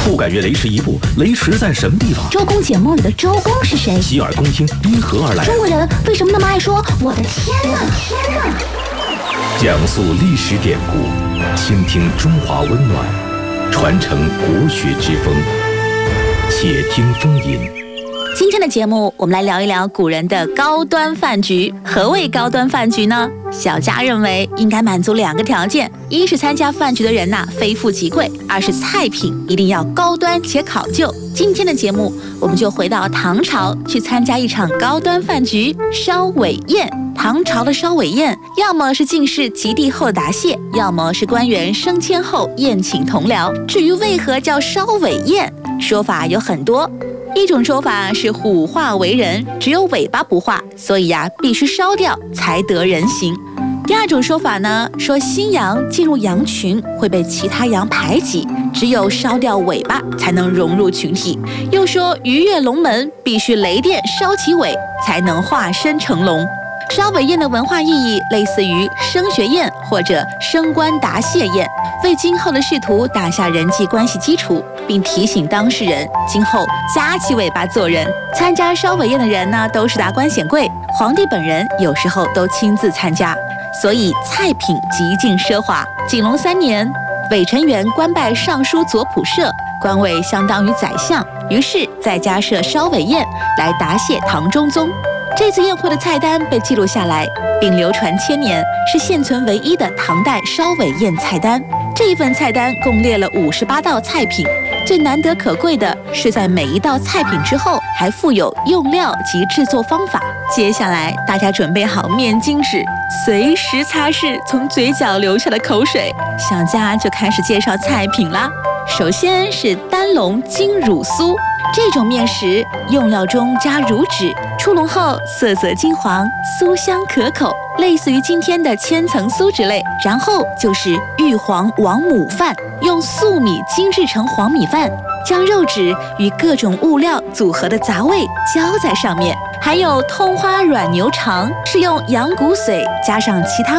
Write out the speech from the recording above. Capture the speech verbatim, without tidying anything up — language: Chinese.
不敢越雷池一步，雷池在什么地方？ 周公解梦里的周公是谁？ 洗耳恭听因何而来？ 中国人为什么那么爱说我的天哪？天哪！ 讲述历史典故，倾听中华温暖，传承国学之风。且听风吟。 今天的节目，我们来聊一聊古人的高端饭局。何谓高端饭局呢？小佳认为应该满足两个条件：一是参加饭局的人呐、啊、非富即贵；二是菜品一定要高端且考究。今天的节目，我们就回到唐朝，去参加一场高端饭局——烧尾宴。唐朝的烧尾宴，要么是进士及第后答谢，要么是官员升迁后宴请同僚。至于为何叫烧尾宴，说法有很多。一种说法是虎化为人，只有尾巴不化，所以呀、啊、必须烧掉才得人形。第二种说法呢，说新羊进入羊群会被其他羊排挤，只有烧掉尾巴才能融入群体。又说鱼跃龙门必须雷电烧起尾才能化身成龙。烧尾宴的文化意义类似于升学宴或者升官答谢宴，为今后的仕途打下人际关系基础，并提醒当事人今后夹起尾巴做人。参加烧尾宴的人呢，都是达官显贵，皇帝本人有时候都亲自参加，所以菜品极尽奢华。景隆三年，韦承元官拜尚书左仆射，官位相当于宰相，于是再加设烧尾宴来答谢唐中宗。这次宴会的菜单被记录下来，并流传千年，是现存唯一的唐代烧尾宴菜单。这一份菜单共列了五十八道菜品，最难得可贵的是在每一道菜品之后还附有用料及制作方法。接下来大家准备好面巾纸，随时擦拭从嘴角流下的口水。小佳就开始介绍菜品啦。首先是丹笼金乳酥，这种面食用料中加乳脂，出笼后色泽金黄，酥香可口，类似于今天的千层酥之类。然后就是玉皇王母饭，用粟米精制成黄米饭，将肉质与各种物料组合的杂味浇在上面。还有通花软牛肠，是用羊骨髓加上其他